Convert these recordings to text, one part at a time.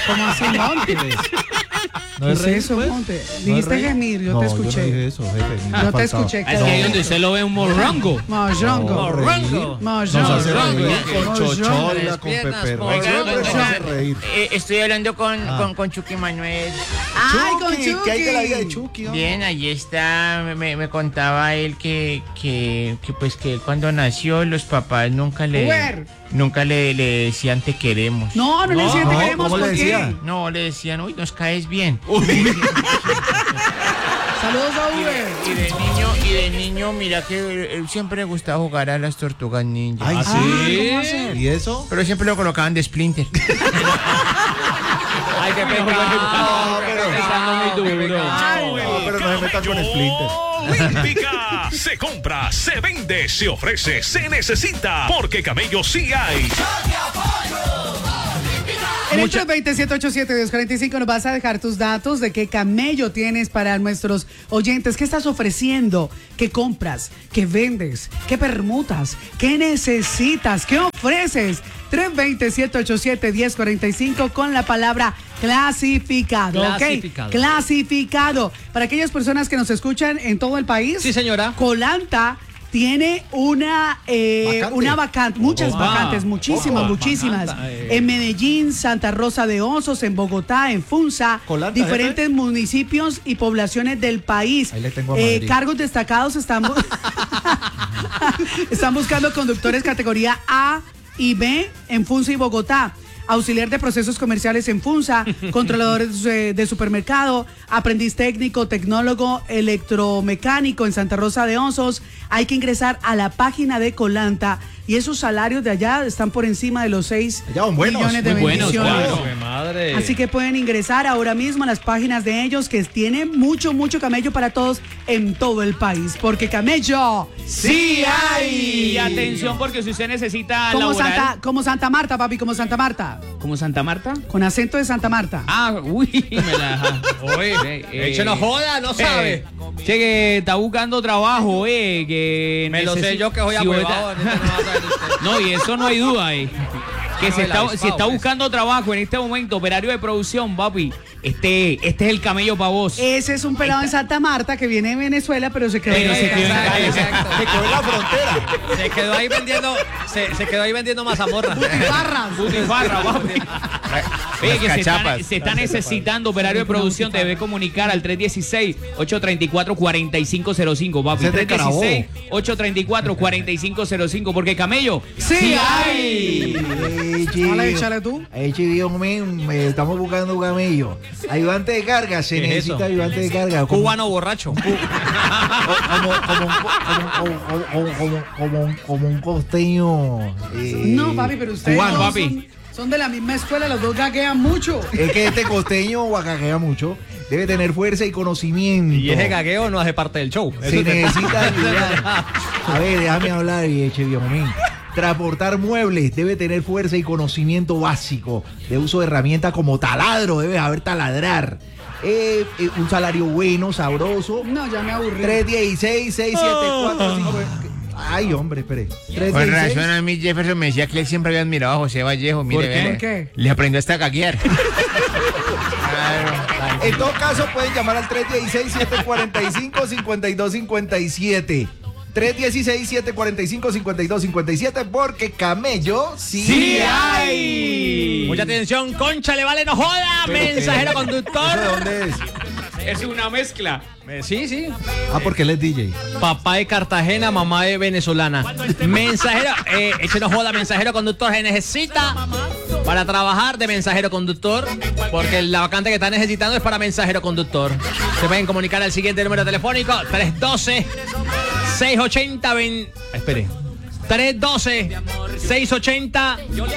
¿Cómo así, Monte? ¿No ¿Qué es es reír, eso, pues? Monte? ¿No Dijiste es reír? gemir, yo No, te yo no escuché. dije eso, jefe. ni me Yo te faltaba. escuché. Es que ahí donde usted lo ve un morrongo. Mojongo. Morrongo. Nos hace Mojongo. reír con Mojongo. chochola, con piernas, Pepe por Rex. favor. Nos hace reír. Estoy hablando con Chucky Manuel. Ay, con Chucky, ¿qué hay de la vida de Chucky. Chucky? hombre? Bien, ahí está. Me contaba él que pues que cuando nació los papás nunca Uber. le decían te queremos. No, no le decía te no, queremos, ¿cómo le ¿por qué? decía? No, le decían, uy, nos caes bien. Saludos a Uber. Y de niño, mira que él siempre le gustaba jugar a las tortugas ninja. Ay, ¿cómo sí. así? ¿Y eso? Pero siempre lo colocaban de Splinter. Ay, qué pecado. Está muy duro. No, pero no se metan con Splinter. Olímpica. Se compra, se vende, se ofrece, se necesita. Porque Camello sí hay. En el 320-787-1045 nos vas a dejar tus datos de qué camello tienes para nuestros oyentes. ¿Qué estás ofreciendo? ¿Qué compras? ¿Qué vendes? ¿Qué permutas? ¿Qué necesitas? ¿Qué ofreces? 320-787-1045 con la palabra clasificado. Clasificado. ¿Ok? Clasificado. Para aquellas personas que nos escuchan en todo el país. Sí, señora. Colanta tiene una vacante, muchas vacantes, muchísimas, muchísimas. vacante, En Medellín, Santa Rosa de Osos, en Bogotá, en Funza, Colanta, diferentes municipios y poblaciones del país. Ahí le tengo a Madrid. Cargos destacados están buscando conductores categoría A y B en Funza y Bogotá. Auxiliar de procesos comerciales en Funza, controladores de supermercado, aprendiz técnico, tecnólogo, electromecánico en Santa Rosa de Osos. Hay que ingresar a la página de Colanta y esos salarios de allá están por encima de los 6 Allá son buenos, millones de Muy buenos, bendiciones. claro. Madre. Así que pueden ingresar ahora mismo a las páginas de ellos que tienen mucho camello para todos en todo el país. Porque camello sí hay. Y atención, porque si usted necesita Como laborar... como Santa Marta, papi, como Santa Marta. ¿Como Santa Marta? Con acento de Santa Marta. Ah, uy, me la deja. Oye, Eche no joda, no sabe. Che, que está buscando trabajo, que Me lo sé yo que soy si vos ahuevado, está- ahorita no va a saber usted. No, y eso no hay duda, que No, si el está avispado, buscando trabajo en este momento, operario de producción, papi, este es el camello para vos. Ese es un pelado en Santa Marta que viene de Venezuela, pero se quedó Pero en se quedó en Cali. Cali. Exacto. Se quedó en la frontera. Se quedó ahí vendiendo mazamorra. Butifarras. Butifarra, papi. Oye, que cachapas. se está necesitando operario de producción, te debe comunicar al 316-834-4505, papi. Ese es de Carabobo. 316-834-4505, porque camello ¡Sí hay! Vale, échale tú. Dios mío, estamos buscando un camello. Ayudante de carga, se ¿Qué es necesita eso? ayudante de carga. Cubano borracho. Como un costeño. No, papi, pero ustedes cubano, dos papi. son de la misma escuela, los dos gaguean mucho. Es que este costeño guacaquea mucho. Debe tener fuerza y conocimiento. Y ese gagueo no hace parte del show. Se necesita ayudar. A ver, déjame hablar, Dios mío. Transportar muebles debe tener fuerza y conocimiento básico de uso de herramientas como taladro, debe saber taladrar. Un salario bueno, sabroso. No, ya me aburrí. 316-674-5. Ay, hombre, espere. Con 316. razón a mí Jefferson me decía que él siempre había admirado a José Vallejo. Mire, ¿Por qué? vea, ¿Por qué? Le aprendió hasta a caguear. En todo caso, pueden llamar al 316-745-5257. 316-745-5257 porque camello sí hay. Mucha atención, concha, le vale no joda, mensajero conductor. ¿Eso de dónde es? Es una mezcla. Sí, sí. Ah, porque él es DJ. Papá de Cartagena, mamá de venezolana. Mensajero, no joda, mensajero conductor se necesita para trabajar de mensajero conductor, porque la vacante que está necesitando es para mensajero conductor. Se pueden comunicar al siguiente número telefónico, 312-680... Espere. 312-680...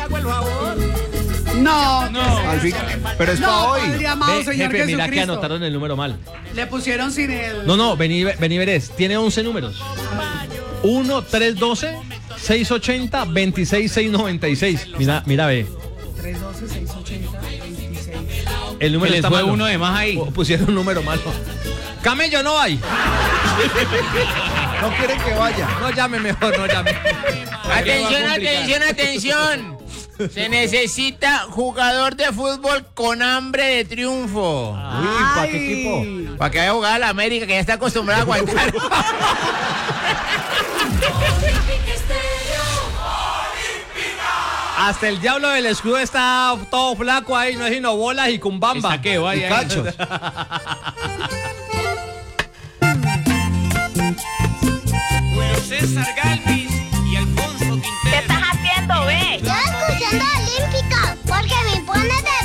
No, Al fin, pero es para no, hoy. Padre amado, Ve, Señor jefe, mira que Jesucristo. anotaron el número mal. Le pusieron sin el... No, vení verés. Tiene 11 números. 1-312-680-26696. Mira, ve. 312-680-26. El número Les está fue malo. uno de más ahí. Pusieron un número malo. Camello, no hay. No quieren que vaya. No llame mejor, no llame. Atención, atención, atención. Se necesita jugador de fútbol con hambre de triunfo. Uy, ¿para qué equipo? Para que vaya a jugar a la América, que ya está acostumbrada a aguantar. Hasta el diablo del escudo está todo flaco ahí, no es sino bolas y cumbamba. Saqueo, Y ahí. cachos. Julio César Galvis y Alfonso Quintero. ¿Qué estás haciendo, ve? Yo escuchando Olímpica porque me pone de